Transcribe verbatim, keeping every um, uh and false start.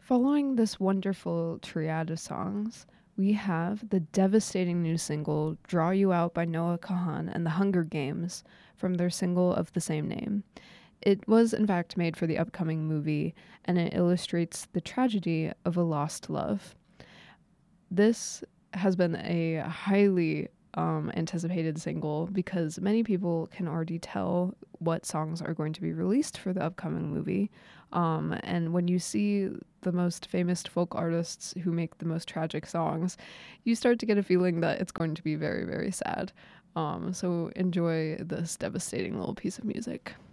Following this wonderful triad of songs, we have the devastating new single Draw You Out by Noah Kahan and the Hunger Games from their single of the same name. It was, in fact, made for the upcoming movie, and it illustrates the tragedy of a lost love. This has been a highly um, anticipated single because many people can already tell what songs are going to be released for the upcoming movie. Um, and when you see the most famous folk artists who make the most tragic songs, you start to get a feeling that it's going to be very, very sad. Um, so enjoy this devastating little piece of music.